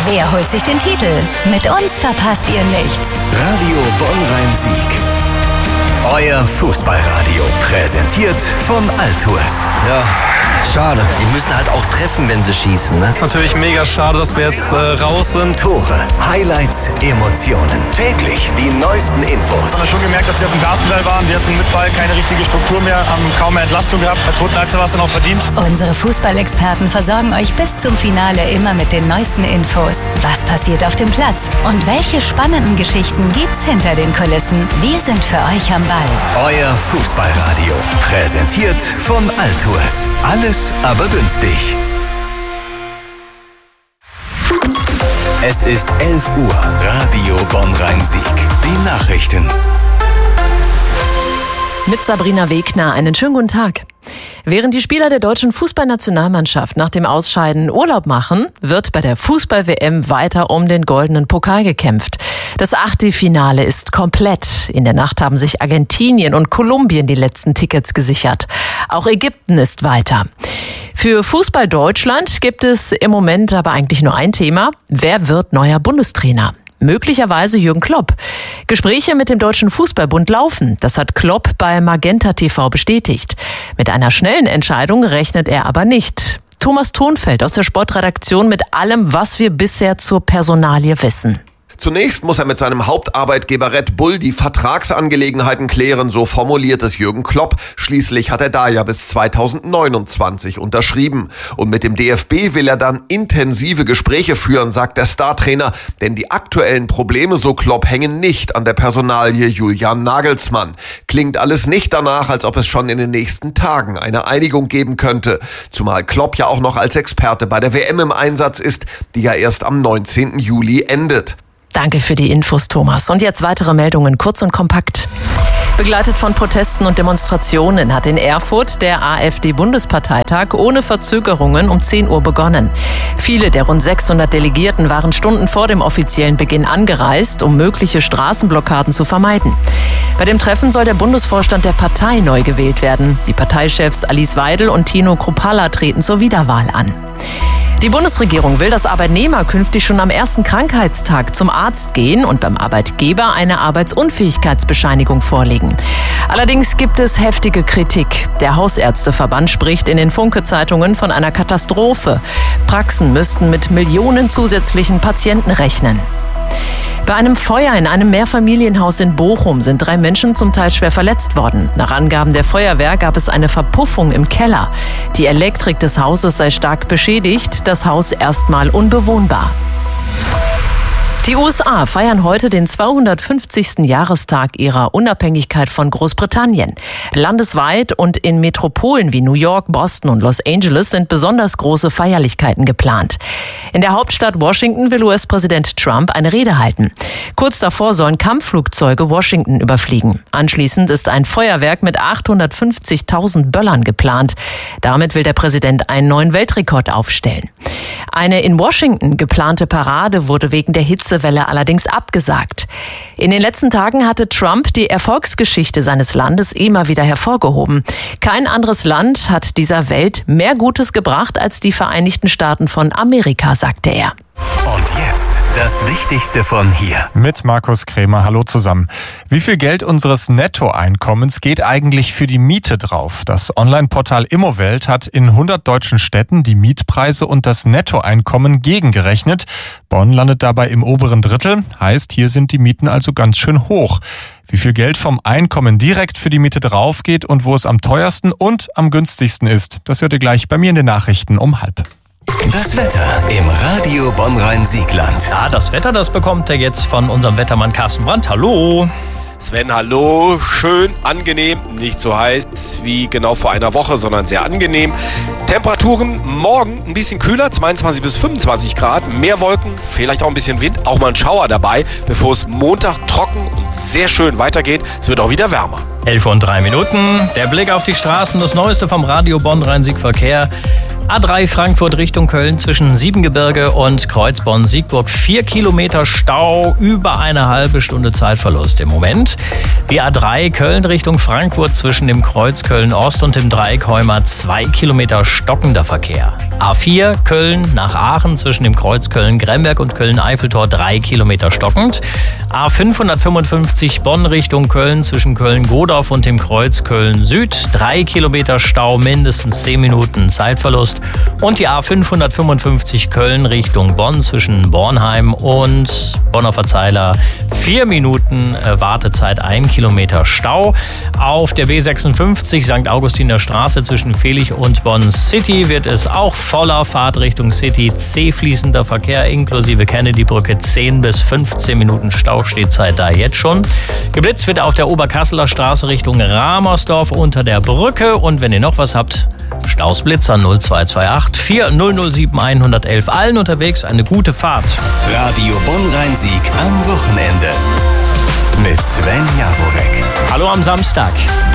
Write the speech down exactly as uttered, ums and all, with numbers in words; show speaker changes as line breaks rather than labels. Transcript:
Wer holt sich den Titel? Mit uns verpasst ihr nichts.
Radio Bonn-Rhein-Sieg. Euer Fußballradio. Präsentiert von Altours.
Ja, schade. Die müssen halt auch treffen, wenn sie schießen, ne?
Ist natürlich mega schade, dass wir jetzt äh, raus sind.
Tore, Highlights, Emotionen. Täglich die neuesten Infos.
Ich habe schon gemerkt, dass die auf dem Gaspedal waren. Wir hatten mit Ball keine richtige Struktur mehr, haben kaum mehr Entlastung gehabt. Als roten Achse war es dann auch verdient.
Unsere Fußballexperten versorgen euch bis zum Finale immer mit den neuesten Infos. Was passiert auf dem Platz? Und welche spannenden Geschichten gibt's hinter den Kulissen? Wir sind für euch am Ball.
Euer Fußballradio. Präsentiert von Altours. Alles, aber günstig. Es ist elf Uhr. Radio Bonn-Rhein-Sieg. Die Nachrichten.
Mit Sabrina Wegner. Einen schönen guten Tag. Während die Spieler der deutschen Fußballnationalmannschaft nach dem Ausscheiden Urlaub machen, wird bei der Fußball-W M weiter um den goldenen Pokal gekämpft. Das Achtelfinale ist komplett. In der Nacht haben sich Argentinien und Kolumbien die letzten Tickets gesichert. Auch Ägypten ist weiter. Für Fußball Deutschland gibt es im Moment aber eigentlich nur ein Thema. Wer wird neuer Bundestrainer? Möglicherweise Jürgen Klopp. Gespräche mit dem Deutschen Fußballbund laufen. Das hat Klopp bei Magenta T V bestätigt. Mit einer schnellen Entscheidung rechnet er aber nicht. Thomas Thonfeld aus der Sportredaktion mit allem, was wir bisher zur Personalie wissen.
Zunächst muss er mit seinem Hauptarbeitgeber Red Bull die Vertragsangelegenheiten klären, so formuliert es Jürgen Klopp. Schließlich hat er da ja bis zweitausendneunundzwanzig unterschrieben. Und mit dem D F B will er dann intensive Gespräche führen, sagt der Startrainer. Denn die aktuellen Probleme, so Klopp, hängen nicht an der Personalie Julian Nagelsmann. Klingt alles nicht danach, als ob es schon in den nächsten Tagen eine Einigung geben könnte. Zumal Klopp ja auch noch als Experte bei der W M im Einsatz ist, die ja erst am neunzehnten Juli endet.
Danke für die Infos, Thomas. Und jetzt weitere Meldungen, kurz und kompakt. Begleitet von Protesten und Demonstrationen hat in Erfurt der AfD-Bundesparteitag ohne Verzögerungen um zehn Uhr begonnen. Viele der rund sechshundert Delegierten waren Stunden vor dem offiziellen Beginn angereist, um mögliche Straßenblockaden zu vermeiden. Bei dem Treffen soll der Bundesvorstand der Partei neu gewählt werden. Die Parteichefs Alice Weidel und Tino Kruppalla treten zur Wiederwahl an. Die Bundesregierung will, dass Arbeitnehmer künftig schon am ersten Krankheitstag zum Arzt gehen und beim Arbeitgeber eine Arbeitsunfähigkeitsbescheinigung vorlegen. Allerdings gibt es heftige Kritik. Der Hausärzteverband spricht in den Funke-Zeitungen von einer Katastrophe. Praxen müssten mit Millionen zusätzlichen Patienten rechnen. Bei einem Feuer in einem Mehrfamilienhaus in Bochum sind drei Menschen zum Teil schwer verletzt worden. Nach Angaben der Feuerwehr gab es eine Verpuffung im Keller. Die Elektrik des Hauses sei stark beschädigt, das Haus erstmal unbewohnbar. Die U S A feiern heute den zweihundertfünfzigsten Jahrestag ihrer Unabhängigkeit von Großbritannien. Landesweit und in Metropolen wie New York, Boston und Los Angeles sind besonders große Feierlichkeiten geplant. In der Hauptstadt Washington will U S-Präsident Trump eine Rede halten. Kurz davor sollen Kampfflugzeuge Washington überfliegen. Anschließend ist ein Feuerwerk mit achthundertfünfzigtausend Böllern geplant. Damit will der Präsident einen neuen Weltrekord aufstellen. Eine in Washington geplante Parade wurde wegen der Hitzewelle allerdings abgesagt. In den letzten Tagen hatte Trump die Erfolgsgeschichte seines Landes immer wieder hervorgehoben. Kein anderes Land hat dieser Welt mehr Gutes gebracht als die Vereinigten Staaten von Amerika, sagte er.
Und jetzt das Wichtigste von hier.
Mit Markus Krämer. Hallo zusammen. Wie viel Geld unseres Nettoeinkommens geht eigentlich für die Miete drauf? Das Online-Portal Immowelt hat in hundert deutschen Städten die Mietpreise und das Nettoeinkommen gegengerechnet. Bonn landet dabei im oberen Drittel. Heißt, hier sind die Mieten also ganz schön hoch. Wie viel Geld vom Einkommen direkt für die Miete draufgeht und wo es am teuersten und am günstigsten ist, das hört ihr gleich bei mir in den Nachrichten um halb.
Das Wetter im Radio Bonn-Rhein-Siegland.
Ja, das Wetter, das bekommt ihr jetzt von unserem Wettermann Carsten Brandt. Hallo.
Sven, hallo. Schön, angenehm, nicht so heiß wie genau vor einer Woche, sondern sehr angenehm. Temperaturen morgen ein bisschen kühler, zweiundzwanzig bis fünfundzwanzig Grad. Mehr Wolken, vielleicht auch ein bisschen Wind, auch mal ein Schauer dabei, bevor es Montag trocken und sehr schön weitergeht. Es wird auch wieder wärmer.
elf und drei Minuten. Der Blick auf die Straßen, das Neueste vom Radio Bonn-Rhein-Sieg-Verkehr. A drei Frankfurt Richtung Köln zwischen Siebengebirge und Kreuzbonn-Siegburg. Vier Kilometer Stau, über eine halbe Stunde Zeitverlust im Moment. Die A drei Köln Richtung Frankfurt zwischen dem Kreuz Köln-Ost und dem Dreieck Heuma. Zwei Kilometer stockender Verkehr. A vier Köln nach Aachen zwischen dem Kreuz Köln-Gremberg und Köln-Eiffeltor drei Kilometer stockend. A fünfhundertfünfundfünfzig Bonn Richtung Köln zwischen Köln-Godorf und dem Kreuz Köln-Süd. drei Kilometer Stau, mindestens zehn Minuten Zeitverlust. Und die A fünfhundertfünfundfünfzig Köln Richtung Bonn zwischen Bornheim und Bonner Verzeiler. vier Minuten Wartezeit, ein Kilometer Stau. Auf der B sechsundfünfzig Sankt Augustiner Straße zwischen Vehlich und Bonn City wird es auch voller Fahrt Richtung City. C-fließender Verkehr inklusive Kennedy-Brücke. zehn bis fünfzehn Minuten Staustehzeit da jetzt schon. Geblitzt wird auf der Oberkasseler Straße Richtung Ramersdorf unter der Brücke. Und wenn ihr noch was habt, Stausblitzer null zwei zwei acht vier null null sieben eins eins eins. Allen unterwegs eine gute Fahrt.
Radio Bonn-Rhein-Sieg am Wochenende. Mit Sven Jaworek.
Hallo am Samstag.